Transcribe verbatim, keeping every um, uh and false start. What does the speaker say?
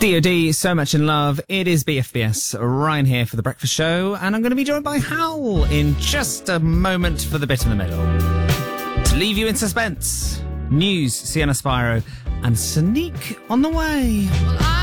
D O D, So Much in Love. It is B F B S, Ryan here for The Breakfast Show, and I'm going to be joined by Howl in just a moment for the bit in the middle. To leave you in suspense, news, Sienna Spyro, and Sneak on the way. Well, I